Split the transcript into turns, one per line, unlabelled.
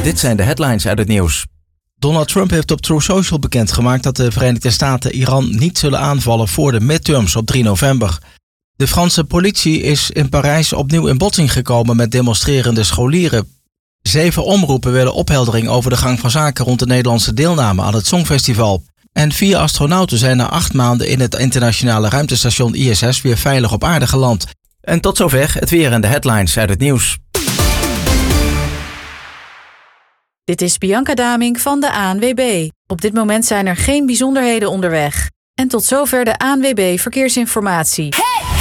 Dit zijn de headlines uit het nieuws. Donald Trump heeft op Truth Social bekendgemaakt dat de Verenigde Staten Iran niet zullen aanvallen voor de midterms op 3 november. De Franse politie is in Parijs opnieuw in botsing gekomen met demonstrerende scholieren. 7 omroepen willen opheldering over de gang van zaken rond de Nederlandse deelname aan het Songfestival. En 4 astronauten zijn na 8 maanden in het internationale ruimtestation ISS weer veilig op aarde geland. En tot zover het weer en de headlines uit het nieuws.
Dit is Bianca Damink van de ANWB. Op dit moment zijn er geen bijzonderheden onderweg. En tot zover de ANWB Verkeersinformatie.
Hey!